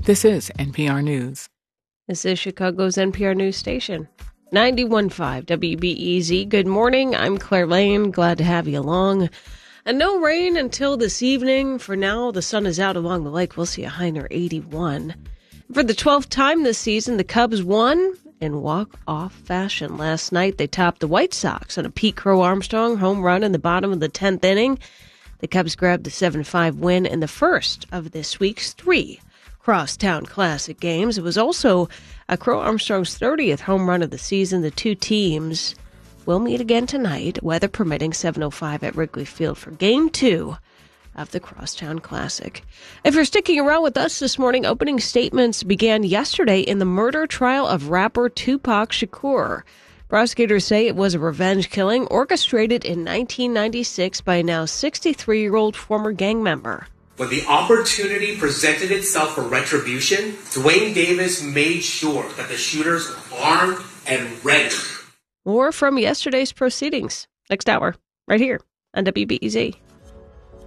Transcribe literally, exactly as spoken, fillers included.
This is N P R News. This is Chicago's N P R News Station, ninety-one point five W B E Z. Good morning. I'm Claire Lane. Glad to have you along. And no rain until this evening. For now, the sun is out along the lake. We'll see a high near eighty-one. For the twelfth time this season, the Cubs won in walk-off fashion. Last night, they topped the White Sox on a Pete Crow Armstrong home run in the bottom of the tenth inning. The Cubs grabbed the seven five win in the first of this week's three Crosstown Classic games. It was also a Crow Armstrong's thirtieth home run of the season. The two teams will meet again tonight, weather permitting, seven oh five at Wrigley Field for Game two of the Crosstown Classic. If you're sticking around with us this morning, opening statements began yesterday in the murder trial of rapper Tupac Shakur. Prosecutors say it was a revenge killing orchestrated in nineteen ninety-six by a now sixty-three-year-old former gang member. When the opportunity presented itself for retribution, Dwayne Davis made sure that the shooters were armed and ready. More from yesterday's proceedings next hour, right here on W B E Z.